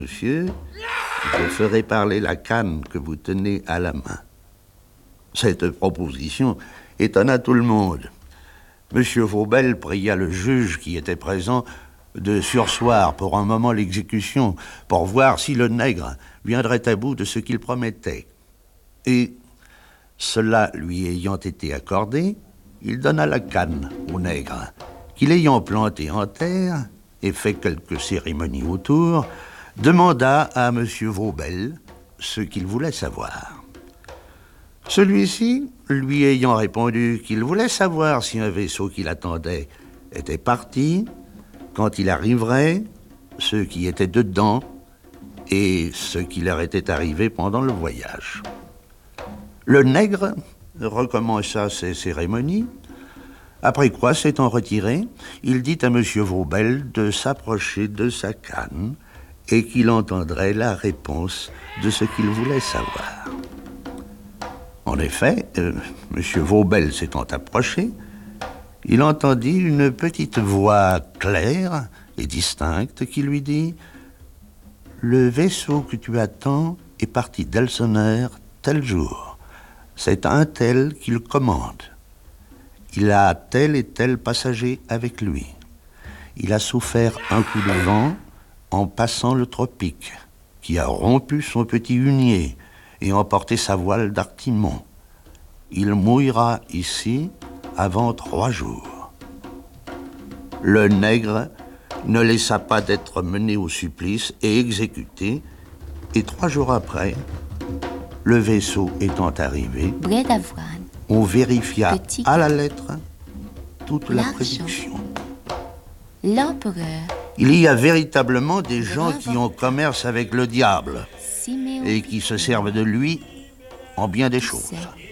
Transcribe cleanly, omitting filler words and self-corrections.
Monsieur, je ferai parler la canne que vous tenez à la main. Cette proposition étonna tout le monde. Monsieur Vaubel pria le juge qui était présent de surseoir pour un moment l'exécution, pour voir si le nègre viendrait à bout de ce qu'il promettait. Et, cela lui ayant été accordé, il donna la canne au nègre, qui l'ayant planté en terre et fait quelques cérémonies autour, demanda à M. Vaubel ce qu'il voulait savoir. Celui-ci, lui ayant répondu qu'il voulait savoir si un vaisseau qui l'attendait était parti, quand il arriverait, ceux qui étaient dedans et ce qui leur était arrivé pendant le voyage. Le nègre recommença ses cérémonies, après quoi, s'étant retiré, il dit à M. Vaubel de s'approcher de sa canne et qu'il entendrait la réponse de ce qu'il voulait savoir. En effet, M. Vaubel s'étant approché, il entendit une petite voix claire et distincte qui lui dit « Le vaisseau que tu attends est parti d'Elseneur tel jour. C'est un tel qui le commande. Il a tel et tel passager avec lui. Il a souffert un coup de vent en passant le tropique, qui a rompu son petit hunier et emporté sa voile d'artimon. Il mouillera ici avant 3 jours. » Le nègre ne laissa pas d'être mené au supplice et exécuté, et 3 jours après, le vaisseau étant arrivé, on vérifia à la lettre toute la prédiction. L'empereur. Il y a véritablement des gens qui ont commerce avec le diable et qui se servent de lui en bien des choses.